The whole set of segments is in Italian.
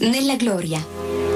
nella gloria.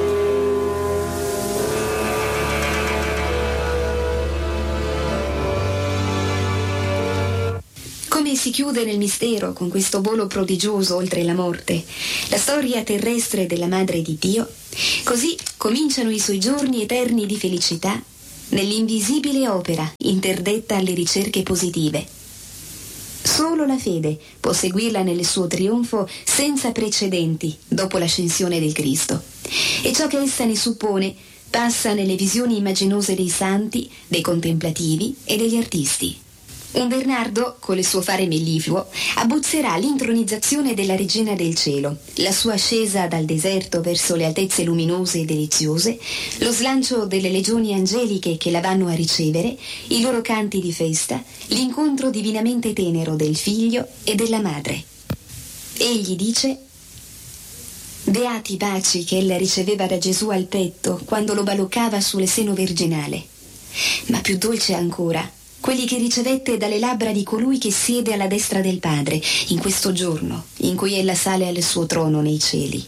Come si chiude nel mistero con questo volo prodigioso oltre la morte, la storia terrestre della Madre di Dio, così cominciano i suoi giorni eterni di felicità nell'invisibile opera interdetta alle ricerche positive. Solo la fede può seguirla nel suo trionfo senza precedenti dopo l'ascensione del Cristo. E ciò che essa ne suppone passa nelle visioni immaginose dei santi, dei contemplativi e degli artisti. Un Bernardo, con il suo fare mellifluo, abbozzerà l'intronizzazione della Regina del Cielo, la sua ascesa dal deserto verso le altezze luminose e deliziose, lo slancio delle legioni angeliche che la vanno a ricevere, i loro canti di festa, l'incontro divinamente tenero del figlio e della madre. Egli dice: beati i baci che ella riceveva da Gesù al petto quando lo baloccava sul seno virginale, ma più dolce ancora quelli che ricevette dalle labbra di colui che siede alla destra del Padre in questo giorno in cui ella sale al suo trono nei cieli.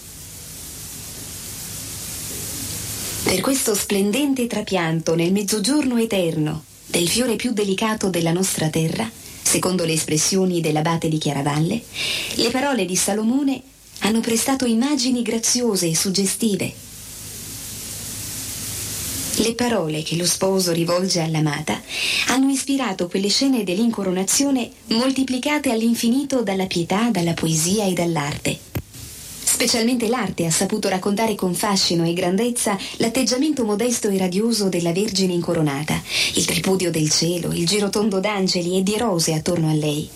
Per questo splendente trapianto nel mezzogiorno eterno del fiore più delicato della nostra terra, secondo le espressioni dell'abate di Chiaravalle, le parole di Salomone hanno prestato immagini graziose e suggestive. Le parole che lo sposo rivolge all'amata hanno ispirato quelle scene dell'incoronazione moltiplicate all'infinito dalla pietà, dalla poesia e dall'arte. Specialmente l'arte ha saputo raccontare con fascino e grandezza l'atteggiamento modesto e radioso della Vergine incoronata, il tripudio del cielo, il giro tondo d'angeli e di rose attorno a lei.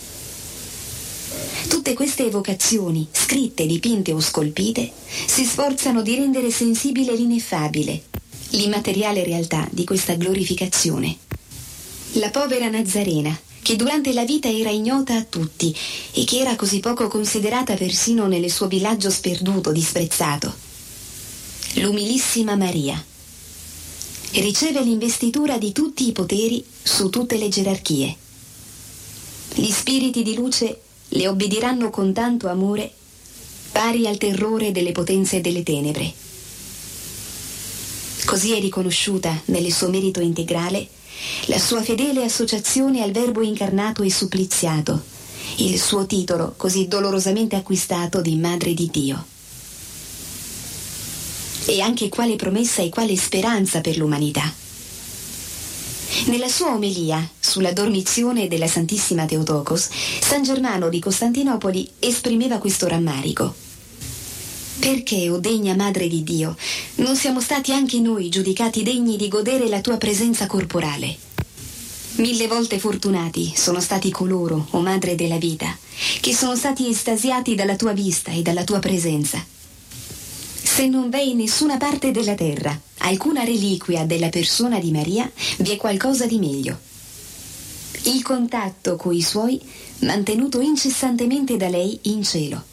Tutte queste evocazioni, scritte, dipinte o scolpite, si sforzano di rendere sensibile l'ineffabile, l'immateriale realtà di questa glorificazione. La povera Nazarena, che durante la vita era ignota a tutti e che era così poco considerata persino nel suo villaggio sperduto, disprezzato. L'umilissima Maria riceve l'investitura di tutti i poteri su tutte le gerarchie. Gli spiriti di luce le obbediranno con tanto amore, pari al terrore delle potenze delle tenebre. Così è riconosciuta nel suo merito integrale la sua fedele associazione al Verbo incarnato e suppliziato, il suo titolo così dolorosamente acquistato di Madre di Dio. E anche quale promessa e quale speranza per l'umanità. Nella sua omelia sulla dormizione della Santissima Theotokos, San Germano di Costantinopoli esprimeva questo rammarico. Perché, o degna Madre di Dio, non siamo stati anche noi giudicati degni di godere la tua presenza corporale? 1000 volte fortunati sono stati coloro, o Madre della vita, che sono stati estasiati dalla tua vista e dalla tua presenza. Se non v'è in nessuna parte della terra alcuna reliquia della persona di Maria, vi è qualcosa di meglio. Il contatto coi suoi, mantenuto incessantemente da lei in cielo.